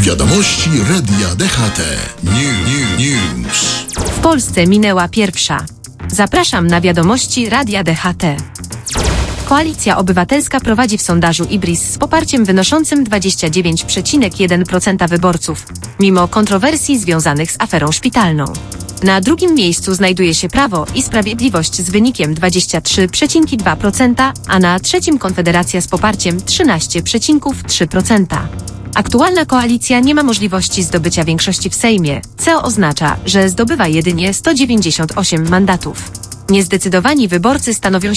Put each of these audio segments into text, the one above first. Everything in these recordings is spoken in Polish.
Wiadomości Radia DHT. News. W Polsce minęła pierwsza. Zapraszam na wiadomości Radia DHT. Koalicja Obywatelska prowadzi w sondażu IBRIS z poparciem wynoszącym 29,1% wyborców, mimo kontrowersji związanych z aferą szpitalną. Na drugim miejscu znajduje się Prawo i Sprawiedliwość z wynikiem 23,2%, a na trzecim Konfederacja z poparciem 13,3%. Aktualna koalicja nie ma możliwości zdobycia większości w Sejmie, co oznacza, że zdobywa jedynie 198 mandatów. Niezdecydowani wyborcy stanowią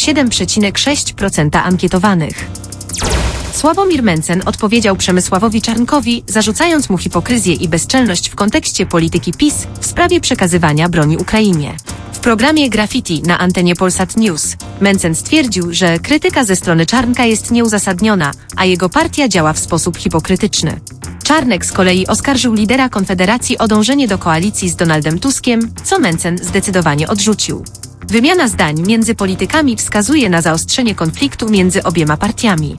7,6% ankietowanych. Sławomir Mencen odpowiedział Przemysławowi Czarnkowi, zarzucając mu hipokryzję i bezczelność w kontekście polityki PiS w sprawie przekazywania broni Ukrainie. W programie Graffiti na antenie Polsat News Mencen stwierdził, że krytyka ze strony Czarnka jest nieuzasadniona, a jego partia działa w sposób hipokrytyczny. Czarnek z kolei oskarżył lidera Konfederacji o dążenie do koalicji z Donaldem Tuskiem, co Mencen zdecydowanie odrzucił. Wymiana zdań między politykami wskazuje na zaostrzenie konfliktu między obiema partiami.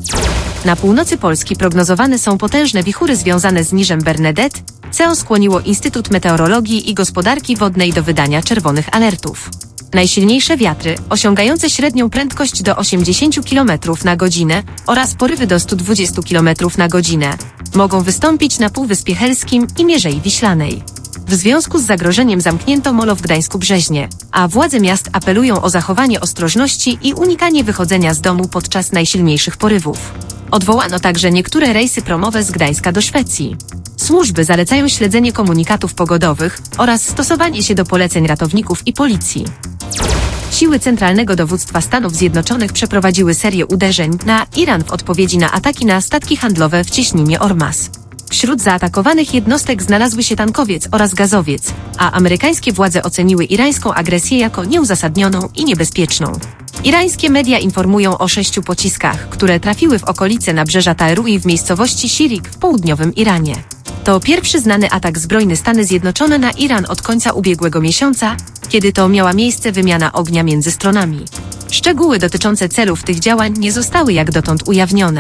Na północy Polski prognozowane są potężne wichury związane z niżem Bernadette, co skłoniło Instytut Meteorologii i Gospodarki Wodnej do wydania czerwonych alertów. Najsilniejsze wiatry, osiągające średnią prędkość do 80 km na godzinę oraz porywy do 120 km na godzinę, mogą wystąpić na Półwyspie Helskim i Mierzei Wiślanej. W związku z zagrożeniem zamknięto molo w Gdańsku-Brzeźnie, a władze miast apelują o zachowanie ostrożności i unikanie wychodzenia z domu podczas najsilniejszych porywów. Odwołano także niektóre rejsy promowe z Gdańska do Szwecji. Służby zalecają śledzenie komunikatów pogodowych oraz stosowanie się do poleceń ratowników i policji. Siły Centralnego Dowództwa Stanów Zjednoczonych przeprowadziły serię uderzeń na Iran w odpowiedzi na ataki na statki handlowe w cieśninie Ormas. Wśród zaatakowanych jednostek znalazły się tankowiec oraz gazowiec, a amerykańskie władze oceniły irańską agresję jako nieuzasadnioną i niebezpieczną. Irańskie media informują o 6 pociskach, które trafiły w okolice nabrzeża Taerui w miejscowości Shirik w południowym Iranie. To pierwszy znany atak zbrojny Stany Zjednoczone na Iran od końca ubiegłego miesiąca, kiedy to miała miejsce wymiana ognia między stronami. Szczegóły dotyczące celów tych działań nie zostały jak dotąd ujawnione.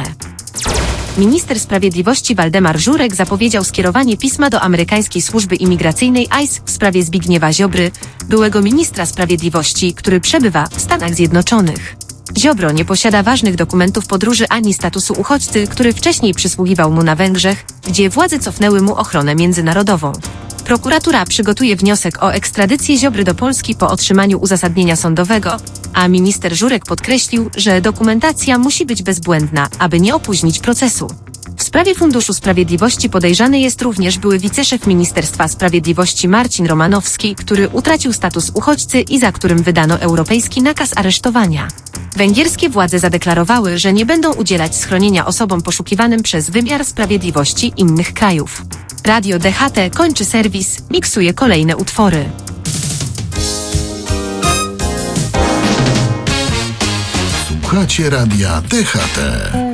Minister Sprawiedliwości Waldemar Żurek zapowiedział skierowanie pisma do amerykańskiej służby imigracyjnej ICE w sprawie Zbigniewa Ziobry, byłego ministra sprawiedliwości, który przebywa w Stanach Zjednoczonych. Ziobro nie posiada ważnych dokumentów podróży ani statusu uchodźcy, który wcześniej przysługiwał mu na Węgrzech, gdzie władze cofnęły mu ochronę międzynarodową. Prokuratura przygotuje wniosek o ekstradycję Ziobry do Polski po otrzymaniu uzasadnienia sądowego, a minister Żurek podkreślił, że dokumentacja musi być bezbłędna, aby nie opóźnić procesu. W sprawie Funduszu Sprawiedliwości podejrzany jest również były wiceszef Ministerstwa Sprawiedliwości Marcin Romanowski, który utracił status uchodźcy i za którym wydano europejski nakaz aresztowania. Węgierskie władze zadeklarowały, że nie będą udzielać schronienia osobom poszukiwanym przez wymiar sprawiedliwości innych krajów. Radio DHT kończy serwis, miksuje kolejne utwory. Słuchacie Radia DHT.